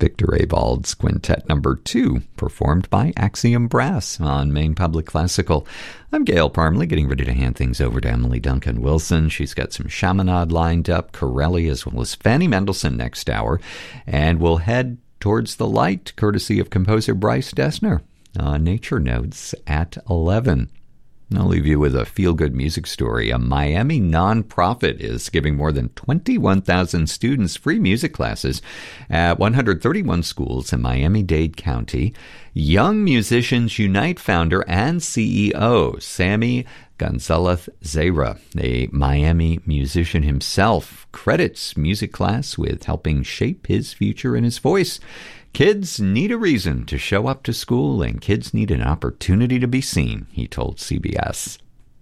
Victor Abald's Quintet Number 2, performed by Axiom Brass on Maine Public Classical. I'm Gail Parmley, getting ready to hand things over to Emily Duncan Wilson. She's got some Chaminade lined up, Corelli, as well as Fanny Mendelssohn next hour. And we'll head towards the light, courtesy of composer Bryce Dessner, on Nature Notes at 11. I'll leave you with a feel-good music story. A Miami nonprofit is giving more than 21,000 students free music classes at 131 schools in Miami-Dade County. Young Musicians Unite founder and CEO Sammy Gonzalez-Zera, a Miami musician himself, credits music class with helping shape his future in his voice. Kids need a reason to show up to school, and kids need an opportunity to be seen, he told CBS.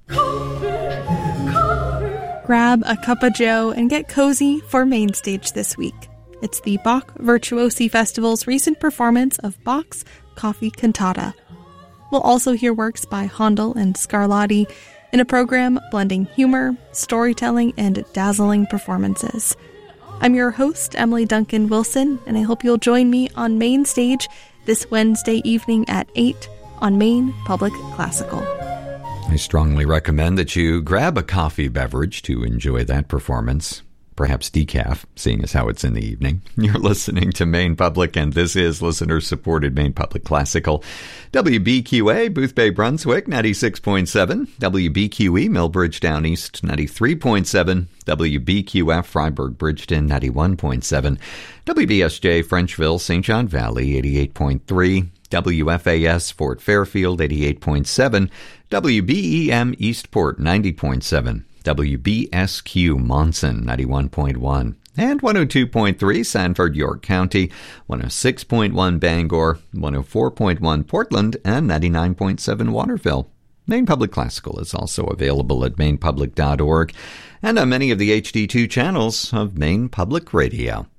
Grab a cup of joe and get cozy for Main Stage this week. It's the Bach Virtuosi Festival's recent performance of Bach's Coffee Cantata. We'll also hear works by Handel and Scarlatti in a program blending humor, storytelling, and dazzling performances. I'm your host, Emily Duncan Wilson, and I hope you'll join me on Main Stage this Wednesday evening at 8 on Maine Public Classical. I strongly recommend that you grab a coffee beverage to enjoy that performance. Perhaps decaf, seeing as how it's in the evening. You're listening to Maine Public, and this is listener-supported Maine Public Classical. WBQA, Boothbay, Brunswick, 96.7. WBQE, Millbridge, Down East, 93.7. WBQF, Freiburg, Bridgeton, 91.7. WBSJ, Frenchville, St. John Valley, 88.3. WFAS, Fort Fairfield, 88.7. WBEM, Eastport, 90.7. WBSQ Monson 91.1 and 102.3 Sanford, York County, 106.1 Bangor, 104.1 Portland, and 99.7 Waterville. Maine Public Classical is also available at mainepublic.org and on many of the HD2 channels of Maine Public Radio.